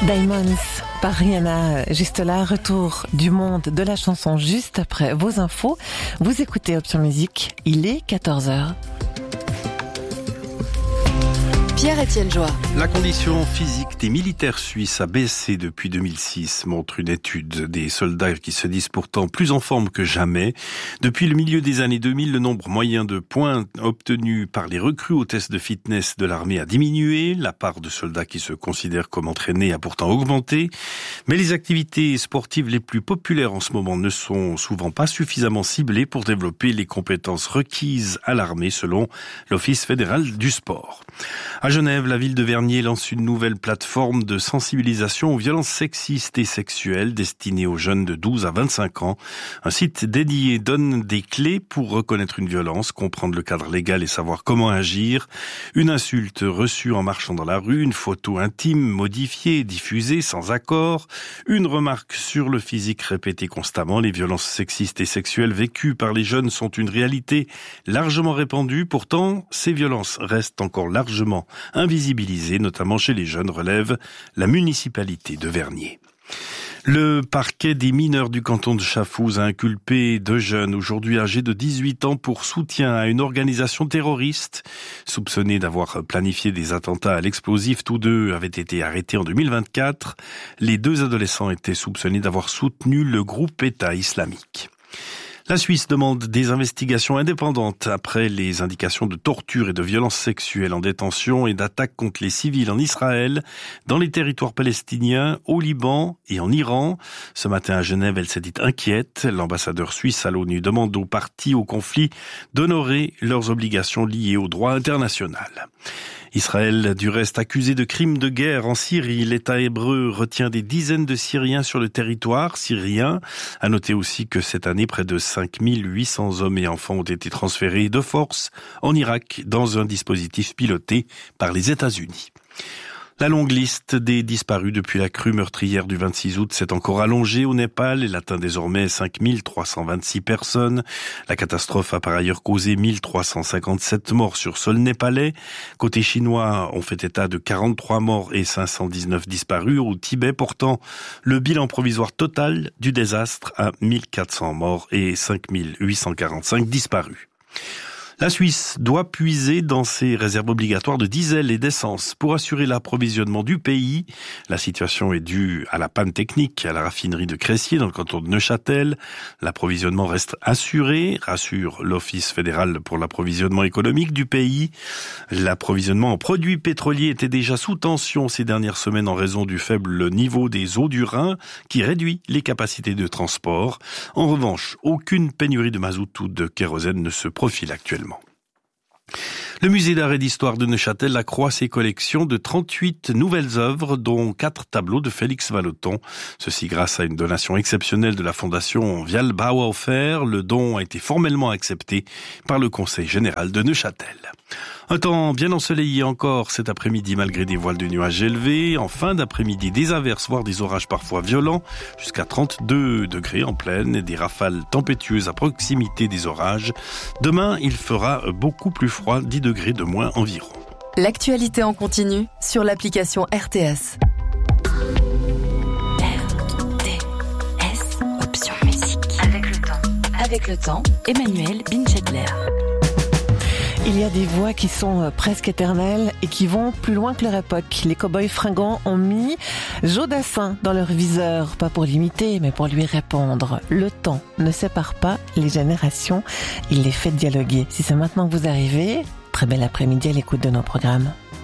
Diamonds par Rihanna, juste là, retour du monde de la chanson juste après vos infos. Vous écoutez Option Musique, il est 14h. Pierre-Étienne Joie. La condition physique des militaires suisses a baissé depuis 2006, montre une étude. Des soldats qui se disent pourtant plus en forme que jamais. Depuis le milieu des années 2000, le nombre moyen de points obtenus par les recrues au test de fitness de l'armée a diminué. La part de soldats qui se considèrent comme entraînés a pourtant augmenté. Mais les activités sportives les plus populaires en ce moment ne sont souvent pas suffisamment ciblées pour développer les compétences requises à l'armée, selon l'Office fédéral du sport. À Genève, la ville de Vernier lance une nouvelle plateforme de sensibilisation aux violences sexistes et sexuelles destinée aux jeunes de 12 à 25 ans. Un site dédié donne des clés pour reconnaître une violence, comprendre le cadre légal et savoir comment agir. Une insulte reçue en marchant dans la rue, une photo intime modifiée, diffusée sans accord, une remarque sur le physique répétée constamment. Les violences sexistes et sexuelles vécues par les jeunes sont une réalité largement répandue. Pourtant, ces violences restent encore largement invisibilisées, notamment chez les jeunes, relève la municipalité de Vernier. Le parquet des mineurs du canton de Chafouz a inculpé deux jeunes, aujourd'hui âgés de 18 ans, pour soutien à une organisation terroriste. Soupçonnés d'avoir planifié des attentats à l'explosif, tous deux avaient été arrêtés en 2024. Les deux adolescents étaient soupçonnés d'avoir soutenu le groupe État islamique. La Suisse demande des investigations indépendantes après les indications de torture et de violences sexuelles en détention et d'attaques contre les civils en Israël, dans les territoires palestiniens, au Liban et en Iran. Ce matin à Genève, elle s'est dite inquiète. L'ambassadeur suisse à l'ONU demande aux parties au conflit d'honorer leurs obligations liées au droit international. Israël, du reste, accusé de crimes de guerre en Syrie. L'État hébreu retient des dizaines de Syriens sur le territoire syrien. À noter aussi que cette année, près de 5800 hommes et enfants ont été transférés de force en Irak dans un dispositif piloté par les États-Unis. La longue liste des disparus depuis la crue meurtrière du 26 août s'est encore allongée au Népal. Elle atteint désormais 5326 personnes. La catastrophe a par ailleurs causé 1357 morts sur sol népalais. Côté chinois, on fait état de 43 morts et 519 disparus. Au Tibet, pourtant, le bilan provisoire total du désastre à 1400 morts et 5845 disparus. La Suisse doit puiser dans ses réserves obligatoires de diesel et d'essence pour assurer l'approvisionnement du pays. La situation est due à la panne technique à la raffinerie de Cressier dans le canton de Neuchâtel. L'approvisionnement reste assuré, rassure l'Office fédéral pour l'approvisionnement économique du pays. L'approvisionnement en produits pétroliers était déjà sous tension ces dernières semaines en raison du faible niveau des eaux du Rhin qui réduit les capacités de transport. En revanche, aucune pénurie de mazout ou de kérosène ne se profile actuellement. Le musée d'art et d'histoire de Neuchâtel accroît ses collections de 38 nouvelles œuvres, dont 4 tableaux de Félix Vallotton. Ceci grâce à une donation exceptionnelle de la fondation Vial Bauhofer. Le don a été formellement accepté par le Conseil général de Neuchâtel. Un temps bien ensoleillé encore cet après-midi malgré des voiles de nuages élevés. En fin d'après-midi, des averses, voire des orages parfois violents, jusqu'à 32 degrés en plaine et des rafales tempétueuses à proximité des orages. Demain, il fera beaucoup plus froid, 10 degrés de moins environ. L'actualité en continu sur l'application RTS. RTS, Option Musique. Avec le temps, Emmanuel Binchedler. Il y a des voix qui sont presque éternelles et qui vont plus loin que leur époque. Les cow-boys fringants ont mis Joe Dassin dans leur viseur, pas pour l'imiter, mais pour lui répondre. Le temps ne sépare pas les générations, il les fait dialoguer. Si c'est maintenant que vous arrivez, très bel après-midi à l'écoute de nos programmes.